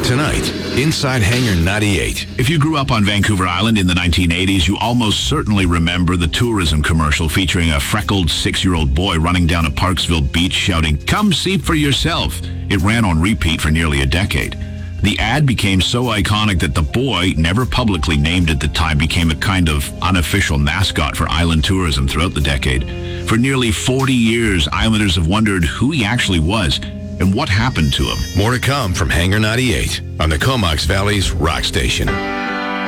Tonight, inside Hangar 98. If you grew up on Vancouver Island in the 1980s, you almost certainly remember the tourism commercial featuring a freckled 6-year-old boy running down a Parksville beach shouting, "Come see for yourself." It ran on repeat for nearly a decade. The ad became so iconic that the boy, never publicly named at the time, became a kind of unofficial mascot for island tourism throughout the decade. For nearly 40 years, Islanders have wondered who he actually was and what happened to him. More to come from Hangar 98 on the Comox Valley's Rock Station.